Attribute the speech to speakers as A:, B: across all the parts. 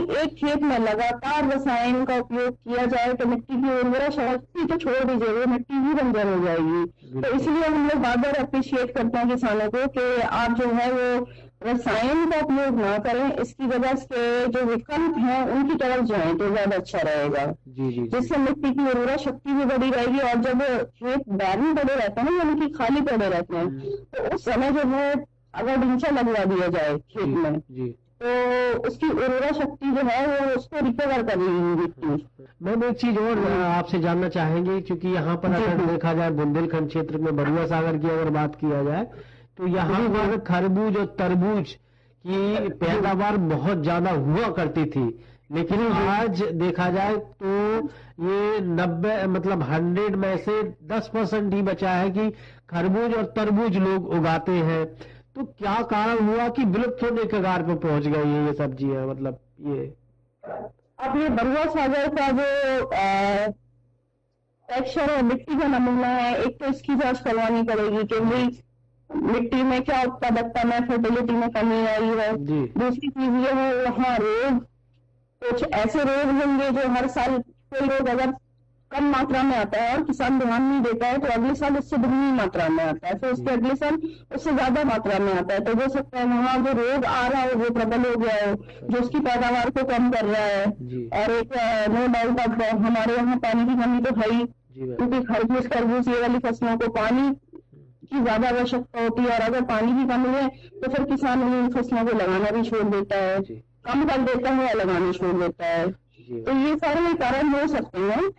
A: एक खेत में लगातार रसायन का उपयोग किया जाए तो मिट्टी की उर्वरा शक्ति तो छोड़ दीजिए, वो मिट्टी ही बंजर हो जाएगी। तो इसलिए हम लोग बार बार अप्रिशिएट करते हैं किसानों को कि आप जो है वो रसायन का उपयोग ना करें, इसकी वजह से जो विकल्प हैं उनकी तरफ जाएं तो ज्यादा अच्छा रहेगा, जिससे मिट्टी की उर्वरा शक्ति भी बढ़ी रहेगी। और जब खेत बैरन पड़े रहते हैं ना, यानी कि खाली पड़े रहते हैं, तो उस समय जो है अगर ढींचा लगवा दिया जाए खेत में तो उसकी उर्वरा शक्ति जो है वो उसको रिकवर कर लेगी।
B: मैम एक चीज और आपसे जानना चाहेंगे, क्योंकि यहाँ पर अगर देखा जाए बुंदेलखंड क्षेत्र में बरुआ सागर की अगर बात किया जाए तो यहाँ पर खरबूज और तरबूज की पैदावार बहुत ज्यादा हुआ करती थी, लेकिन आज देखा जाए तो ये 90 मतलब 100 में से 10% ही बचा है कि खरबूज और तरबूज लोग उगाते हैं। तो क्या कारण हुआ कि विलुप्त होने के कगार पे पहुंच गई है ये सब्जियां? मतलब ये
A: अब ये बरुआ सागर का जो टेक्सचर और मिट्टी का नमूना है, एक तो इसकी जांच करवानी पड़ेगी कि मिट्टी में क्या उत्पादकता में, फर्टिलिटी में कमी आई है। दूसरी चीज ये है वहाँ रोग, कुछ ऐसे रोग होंगे जो हर साल कोई रोग अगर कम मात्रा में आता है और किसान ध्यान नहीं देता है तो अगले साल उससे दुगनी मात्रा में आता है, फिर उसके अगले साल उससे ज्यादा मात्रा में आता है। तो हो सकता है वहाँ जो रोग आ रहा है वो प्रबल हो गया हो, जो उसकी पैदावार को कम कर रहा है। और एक नो डाउट अब हमारे यहाँ पानी की कमी तो है ही, क्योंकि खरबूज तरबूज ये वाली फसलों को पानी की ज्यादा आवश्यकता होती है, और अगर पानी की कमी है तो फिर किसान इन फसलों को लगाना भी छोड़ देता है, कम कर देता है या लगाना छोड़ देता है। तो ये सारे कारण हो सकते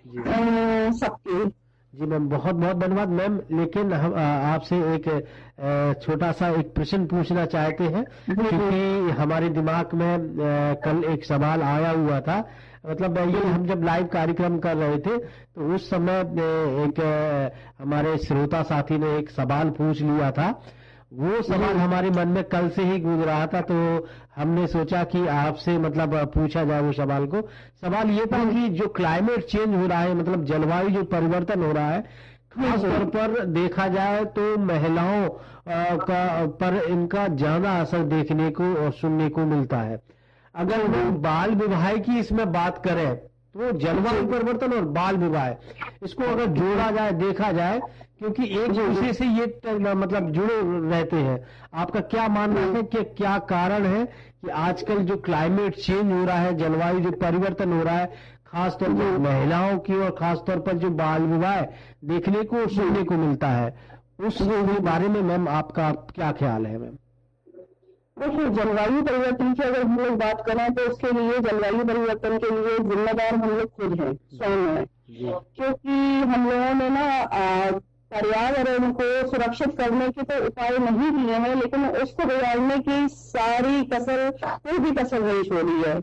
A: हैं सबके।
B: जी मैम, बहुत बहुत धन्यवाद मैम। लेकिन हम आपसे एक छोटा सा एक प्रश्न पूछना चाहते हैं, क्योंकि हमारे दिमाग में कल एक सवाल आया हुआ था। मतलब ये हम जब लाइव कार्यक्रम कर रहे थे तो उस समय एक हमारे श्रोता साथी ने एक सवाल पूछ लिया था। वो सवाल हमारे मन में कल से ही गूंज रहा था, तो हमने सोचा कि आपसे मतलब पूछा जाए वो सवाल को। सवाल ये था कि जो क्लाइमेट चेंज हो रहा है, मतलब जलवायु जो परिवर्तन हो रहा है, खास तौर पर देखा जाए तो महिलाओं का पर इनका ज्यादा असर देखने को और सुनने को मिलता है। अगर हम बाल विवाह की इसमें बात करें तो जलवायु परिवर्तन और बाल विवाह इसको अगर जोड़ा जाए, देखा जाए, क्योंकि एक दूसरे से ये मतलब जुड़े रहते हैं। आपका क्या मानना है कि क्या कारण है कि आजकल जो क्लाइमेट चेंज हो रहा है, जलवायु जो परिवर्तन हो रहा है, खासतौर पर महिलाओं की और खासतौर पर जो बाल विवाह देखने को और सुनने को मिलता है, उस बारे में मैम आपका क्या ख्याल है? मैम
A: देखिए, जलवायु परिवर्तन की अगर हम लोग बात करें तो उसके लिए, जलवायु परिवर्तन के लिए जिम्मेदार हम लोग खुद हैं, स्वयं हैं, क्योंकि हम लोगों ने ना पर्यावरण को सुरक्षित करने के तो उपाय नहीं किए हैं, लेकिन उसको बिगाड़ने की सारी कसर, कोई भी कसर नहीं छोड़ी है।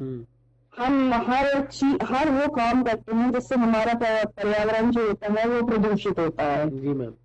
A: हम हर वो काम करते हैं जिससे हमारा पर्यावरण जो होता है वो प्रदूषित होता है।
B: जी मैम।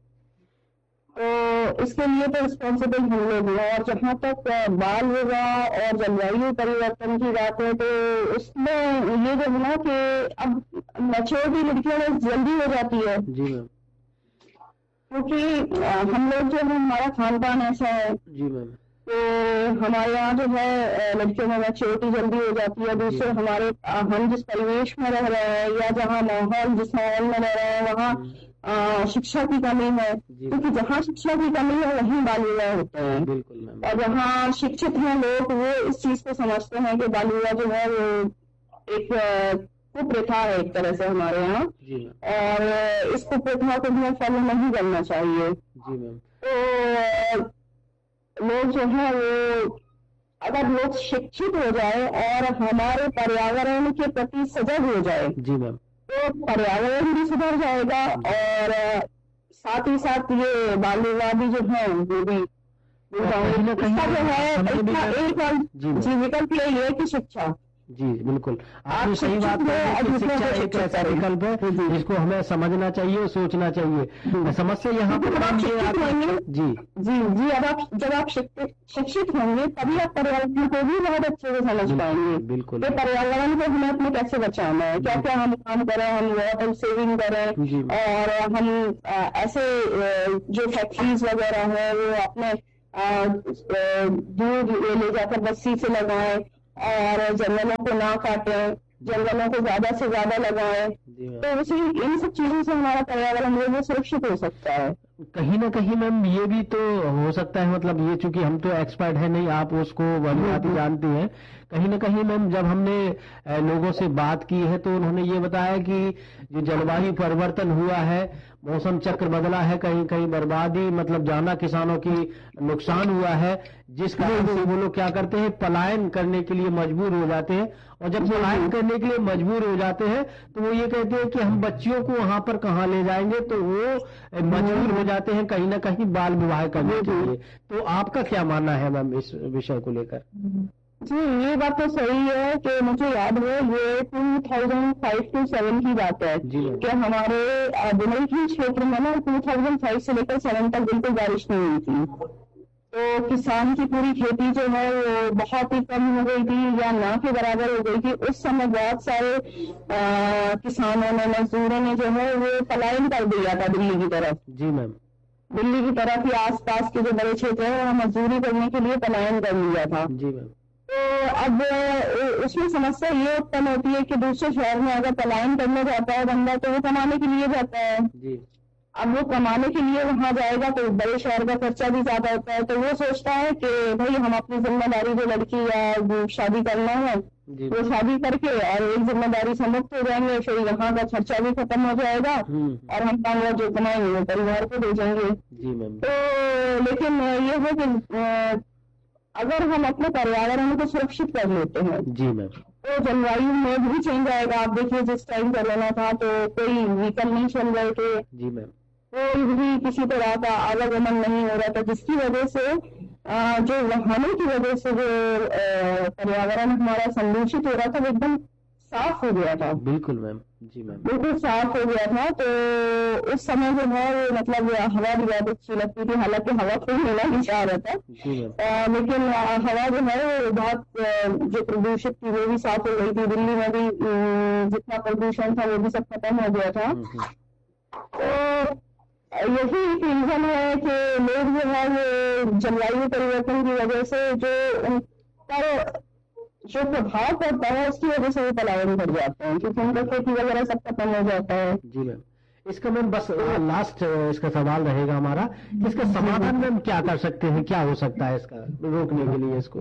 A: तो इसके लिए तो रिस्पॉन्सिबल हम लोग हैं। और जहाँ तक बाल विवाह और जलवायु परिवर्तन की बात है तो उसमें ये जो है ना कि अब मैच्योरिटी लड़कियों में जल्दी हो जाती है।
B: जी मैम।
A: क्योंकि हम लोग जो है, हमारा खान पान ऐसा है।
B: जी मैम।
A: तो हमारे यहाँ जो है लड़कियों में मैच्योरिटी जल्दी हो जाती है। दूसरे हमारे हम जिस परिवेश में रह रहे हैं या जहाँ माहौल, जिस माहौल में रह रहे हैं वहाँ शिक्षा की कमी है, क्योंकि जहाँ शिक्षा की कमी है वहीं बाल विवाह होते हैं।
B: बिल्कुल।
A: और जहाँ शिक्षित हैं लोग, वो इस चीज को समझते हैं कि बाल विवाह जो है वो एक कुप्रथा है एक तरह से हमारे यहाँ, और इस कुप्रथा को हमें फॉलो नहीं करना चाहिए।
B: जी मैम।
A: तो लोग जो है वो, अगर लोग शिक्षित हो जाए और हमारे पर्यावरण के प्रति सजग हो जाए,
B: जी मैम,
A: तो पर्यावरण भी सुधर जाएगा और साथ ही साथ ये बाल विवाह भी जो है वो भी इसका जो है एक विकल्प यही है कि शिक्षा।
B: जी बिल्कुल, आपने सही बात कही कि शिक्षा एक ऐसा विकल्प है जिसको हमें समझना चाहिए, सोचना चाहिए। समस्या यहाँ पर
A: जी जी जी अब जब आप शिक्षित होंगे तभी आप पर्यावरण को भी बहुत अच्छे से समझ पाएंगे।
B: बिल्कुल,
A: तो पर्यावरण को हमें अपने कैसे बचाना है, क्या क्या हम काम करें, हम वाटर सेविंग करें, और हम ऐसे जो फैक्ट्रीज वगैरह है वो अपने दूध ले जाकर बस्सी से लगाएं, और जंगलों को ना काटें, जंगलों को ज्यादा से ज्यादा लगाएं, तो उसी इन सब चीजों से हमारा पर्यावरण जो है सुरक्षित हो सकता है।
B: कहीं ना कहीं मैम ये भी तो हो सकता है, मतलब ये चूंकि हम तो एक्सपर्ट है नहीं, आप उसको भली जानती हैं, कहीं ना कहीं मैम जब हमने लोगों से बात की है तो उन्होंने ये बताया कि जो जलवायु परिवर्तन हुआ है, मौसम चक्र बदला है, कहीं कहीं बर्बादी मतलब जाना किसानों की नुकसान हुआ है, जिस कारण से वो लोग क्या करते हैं, पलायन करने के लिए मजबूर हो जाते हैं। और जब पलायन करने के लिए मजबूर हो जाते हैं तो वो ये कहते हैं कि हम बच्चियों को वहां पर कहाँ ले जाएंगे, तो वो मजबूर हो जाते हैं कहीं ना कहीं बाल विवाह करने के लिए। तो आपका क्या मानना है मैम इस विषय को लेकर?
A: जी, ये बात तो सही है कि मुझे याद है ये 2005 to 7 की बात है कि हमारे बुंदेलखंड क्षेत्र में ना 2005 से लेकर 7 तक बिल्कुल बारिश नहीं हुई थी, तो किसान की पूरी खेती जो है वो बहुत ही कम हो गई थी या ना के बराबर हो गई थी। उस समय बहुत सारे किसानों ने, मजदूरों ने जो है वो पलायन कर दिया था दिल्ली की तरफ।
B: जी मैम।
A: दिल्ली की तरफ ही आसपास के जो बड़े क्षेत्र है वहाँ मजदूरी करने के लिए पलायन कर लिया था।
B: जी मैम।
A: तो अब उसमें समस्या ये उत्पन्न होती है कि दूसरे शहर में अगर पलायन करने जाता है बंदा तो वो कमाने के लिए जाता है।
B: जी।
A: अब वो कमाने के लिए वहां जाएगा तो बड़े शहर का खर्चा भी ज्यादा होता है, तो वो सोचता है कि भाई हम अपनी जिम्मेदारी जो लड़की या शादी करना है वो शादी करके और एक जिम्मेदारी से मुक्त हो जाएंगे, फिर यहाँ का खर्चा भी खत्म हो जाएगा और हम पाँच जो कमाएंगे वो परिवार को भेजेंगे।
B: जी मैम।
A: तो लेकिन ये है कि अगर हम अपने पर्यावरण को सुरक्षित कर लेते हैं
B: जी मैम,
A: तो जलवायु में भी चेंज आएगा। आप देखिए जिस टाइम कोरोना था तो कोई व्हीकल नहीं चल रहे थे,
B: जी मैम,
A: कोई भी किसी तरह का आवागमन नहीं हो रहा था, जिसकी वजह से जो वाहनों की वजह से जो पर्यावरण हमारा संदूषित हो रहा था वो एकदम साफ हो गया था।
B: बिल्कुल मैम। जी मैम,
A: बिल्कुल साफ हो गया था। तो उस समय जो है मतलब हवा भी बहुत अच्छी लगती थी, हालांकि हवा कोई मिला नहीं चाह रहा था लेकिन हवा जो है वो बहुत जो प्रदूषित थी वो भी साफ हो गई थी। दिल्ली में भी जितना प्रदूषण था वो भी सब खत्म हो गया था। तो यही एक रीजन है कि लोग जो है वो जलवायु परिवर्तन की वजह से जो उन पर जो प्रभाव पड़ता है उसकी वजह से वो पलायन कर जाते हैं, क्योंकि उनका खेती वगैरह सब खत्म हो जाता है।
B: जी मैम, इसका मैम बस लास्ट इसका सवाल रहेगा हमारा कि इसका समाधान मैम क्या कर सकते हैं, क्या हो सकता है इसका रोकने के लिए? इसको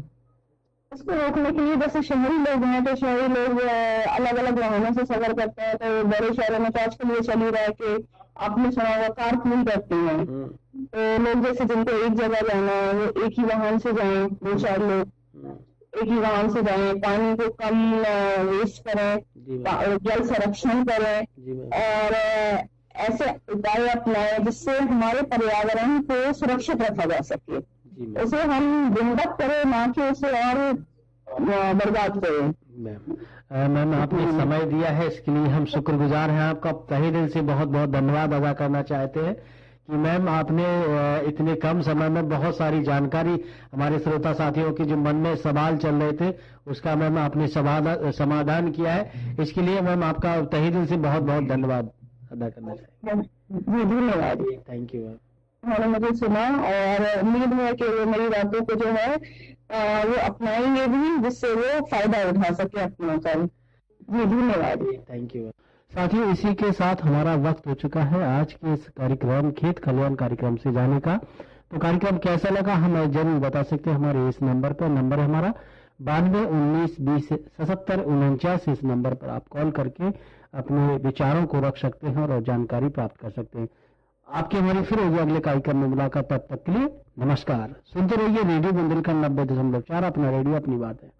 A: रोकने के लिए जैसे शहरी लोग हैं तो शहरी लोग अलग अलग वाहनों से सफर करते हैं, तो बड़े शहरों में तो आजकल ये चल ही रहा है कि आपने सुना होगा कार पूल करते हैं। तो लोग जैसे जिनको एक जगह जाना है वो एक ही वाहन से जाएं, 2-4 लोग एक ही वाहन से जाएं, पानी को कम वेस्ट करें, जल संरक्षण करें और ऐसे उपाय अपनाएं जिससे हमारे पर्यावरण को सुरक्षित रखा जा सके। उसे हम बिल्डअप करें ना कि उसे और बर्बाद करें।
B: मैम आपने समय दिया है इसके लिए हम शुक्रगुजार हैं आपका, तहे दिल से बहुत बहुत धन्यवाद अदा करना चाहते हैं कि मैम आपने इतने कम समय में बहुत सारी जानकारी हमारे श्रोता साथियों के जो मन में सवाल चल रहे थे उसका मैम आपने समाधान किया है। इसके लिए मैम आपका तहे दिल से बहुत बहुत धन्यवाद अदा करना चाहिए।
A: जी धन्यवाद,
B: थैंक यू मैम।
A: उन्होंने मुझे सुना और उम्मीद है कि वो मेरी बातों को जो है वो अपनाएंगे भी जिससे वो फायदा उठा सके अपनों का। जी धन्यवाद,
B: थैंक यू। साथियों इसी के साथ हमारा वक्त हो चुका है आज के इस कार्यक्रम खेत खलियान कार्यक्रम से जाने का। तो कार्यक्रम कैसा लगा हमें जरूर बता सकते हैं हमारे इस नंबर पर। नंबर है हमारा 92 19 20 77 49। इस नंबर पर आप कॉल करके अपने विचारों को रख सकते हैं और जानकारी प्राप्त कर सकते हैं। आपकी हमारी फिर होगी अगले कार्यक्रम में मुलाकात, तब तक के लिए नमस्कार। सुनते रहिए रेडियो बुंदेलखंड 90.4, अपना रेडियो अपनी बात है।